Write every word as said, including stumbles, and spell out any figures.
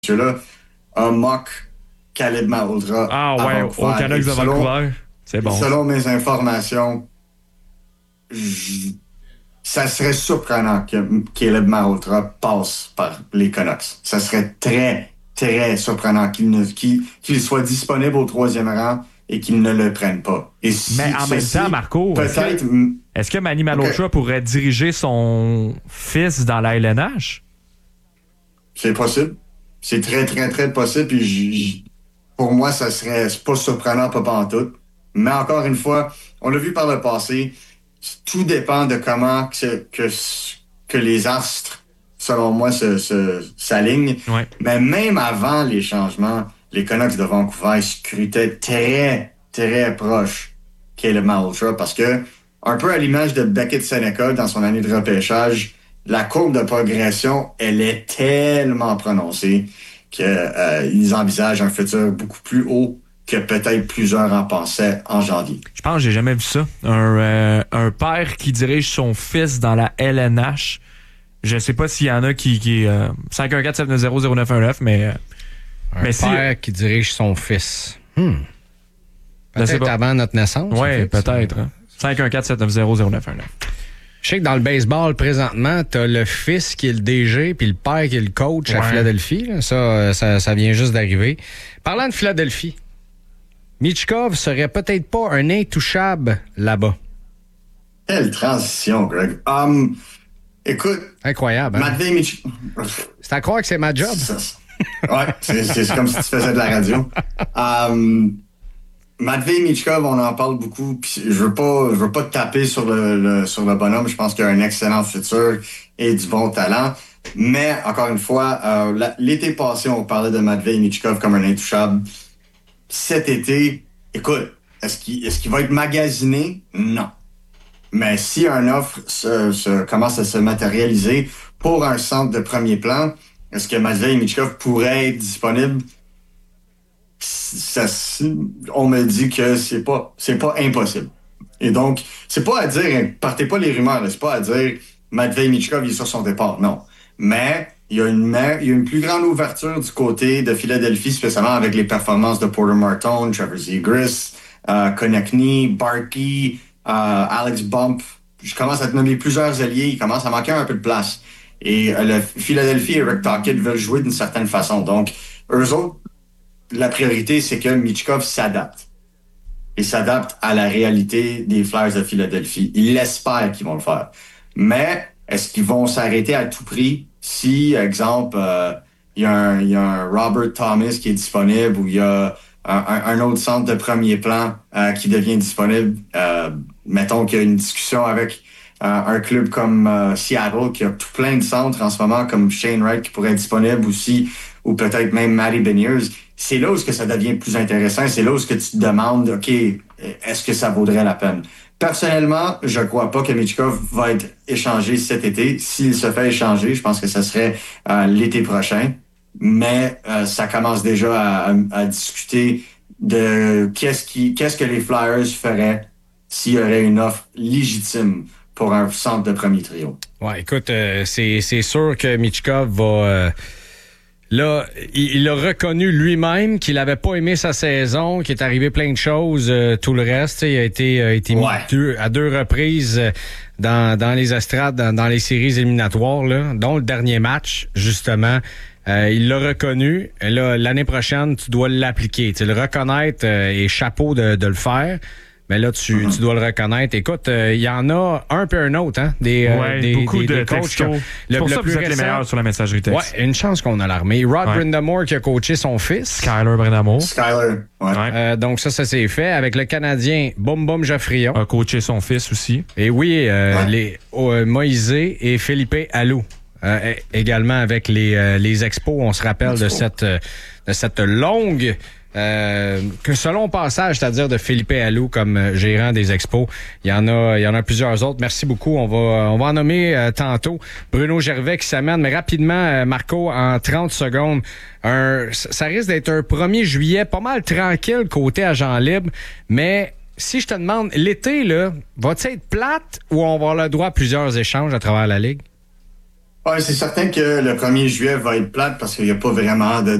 monsieur-là a mock Caleb Malhotra. Ah ouais, au Canucks de Vancouver. C'est bon. Selon mes informations, j... ça serait surprenant que Caleb Malhotra passe par les Canucks. Ça serait très, très surprenant qu'il, ne... qu'il... qu'il soit disponible au troisième rang et qu'il ne le prenne pas. Et si Mais en même temps, Marco, peut-être... est-ce que, est-ce que Manny Malhotra okay. pourrait diriger son fils dans la L N H? C'est possible. C'est très, très, très possible. Puis j... j... pour moi, ça serait pas surprenant, pas pantoute. Mais encore une fois, on l'a vu par le passé, tout dépend de comment que, que, que les astres, selon moi, se, se, s'alignent. Ouais. Mais même avant les changements, les Canucks de Vancouver scrutaient très, très proche Caleb Malhotra parce que, un peu à l'image de Beckett Seneca dans son année de repêchage, la courbe de progression, elle est tellement prononcée qu'ils euh, envisagent un futur beaucoup plus haut que peut-être plusieurs en pensaient en janvier. Je pense que j'ai jamais vu ça. Un, euh, un père qui dirige son fils dans la L N H. Je sais pas s'il y en a qui... qui euh, cinq un quatre sept neuf zéro zéro neuf un neuf, mais... Euh, un mais père si, qui dirige son fils. Hmm. Peut-être avant notre naissance. Oui, peut-être. Hein. cinq un quatre sept neuf zéro zéro neuf un neuf. Je sais que dans le baseball, présentement, t'as le fils qui est le D G puis le père qui est le coach ouais. à Philadelphie. Là. Ça, ça, ça vient juste d'arriver. Parlant de Philadelphie, Michkov serait peut-être pas un intouchable là-bas. Quelle transition, Greg. Um, écoute... Incroyable, hein? Matvei Michkov... C'est à croire que c'est ma job. C'est ça. Ouais, c'est, c'est comme si tu faisais de la radio. Um, Matvei Michkov, on en parle beaucoup. Pis je veux pas, je veux pas te taper sur le, le, sur le bonhomme. Je pense qu'il a un excellent futur et du bon talent. Mais, encore une fois, euh, la, l'été passé, on parlait de Matvei Michkov comme un intouchable. Cet été, écoute, est-ce qu'il, est-ce qu'il va être magasiné? Non. Mais si une offre se, se, commence à se matérialiser pour un centre de premier plan, est-ce que Matvei Michkov pourrait être disponible? Ça, on me dit que c'est pas, c'est pas impossible. Et donc, c'est pas à dire, partez pas les rumeurs, là, c'est pas à dire Matvei Michkov il est sur son départ, non. Mais il y a une, il y a une plus grande ouverture du côté de Philadelphie, spécialement avec les performances de Porter Martone, Trevor Zegras, euh, Konechny, Barkey, euh, Alex Bump. Je commence à te nommer plusieurs alliés, il commence à manquer un peu de place. Et euh, le Philadelphie et Rick Tocchet veulent jouer d'une certaine façon. Donc, eux autres, la priorité, c'est que Michkov s'adapte. Il s'adapte à la réalité des Flyers de Philadelphie. Ils l'espèrent qu'ils vont le faire. Mais, est-ce qu'ils vont s'arrêter à tout prix si, exemple, euh, il y a un, il y a un Robert Thomas qui est disponible ou il y a un, un, un autre centre de premier plan euh, qui devient disponible? Euh, mettons qu'il y a une discussion avec euh, un club comme euh, Seattle qui a tout plein de centres en ce moment, comme Shane Wright qui pourrait être disponible aussi, ou peut-être même Matty Beniers. C'est là où ce que ça devient plus intéressant. C'est là où ce que tu te demandes, OK, est-ce que ça vaudrait la peine? Personnellement, je crois pas que Michkov va être échangé cet été. S'il se fait échanger, je pense que ça serait euh, l'été prochain. Mais euh, ça commence déjà à, à, à discuter de qu'est-ce qui, qu'est-ce que les Flyers feraient s'il y aurait une offre légitime pour un centre de premier trio. Ouais, écoute, euh, c'est, c'est sûr que Michkov va... Euh... Là, il, il a reconnu lui-même qu'il avait pas aimé sa saison, qu'il est arrivé plein de choses, euh, tout le reste. Il a été, a été ouais. mis deux, à deux reprises dans, dans les estrades, dans, dans les séries éliminatoires, là, dont le dernier match, justement. Euh, il l'a reconnu. Là, l'année prochaine, tu dois l'appliquer. Tu le reconnaître euh, et chapeau de, de le faire. Mais là, tu, mm-hmm. tu dois le reconnaître. Écoute, il euh, y en a un peu un autre, hein? Des, ouais, euh, des, beaucoup des, de des coachs. textos. Le, c'est pour le ça que plus vous êtes récent, les meilleurs sur la messagerie texte. Ouais, une chance qu'on a l'armée. Rod ouais. Brind'Amour qui a coaché son fils. Skyler Brind'Amour. Skyler, ouais. Euh, donc ça, ça s'est fait. Avec le Canadien Boum Boum Geoffrion. A coaché son fils aussi. Et oui, euh, ouais. les euh, Moïse et Felipe Alou. Euh, également avec les, euh, les expos, on se rappelle de cette, euh, de cette longue... Euh, que selon passage, c'est-à-dire de Felipe Alou comme euh, gérant des expos, il y en a, il y en a plusieurs autres. Merci beaucoup. On va, on va en nommer euh, tantôt. Bruno Gervais qui s'amène, mais rapidement, euh, Marco, en trente secondes, un, ça risque d'être un premier juillet pas mal tranquille côté agent libre, mais si je te demande, l'été, là, va-t-il être plate ou on va avoir le droit à plusieurs échanges à travers la Ligue? Ouais, c'est certain que le premier juillet va être plate parce qu'il n'y a pas vraiment de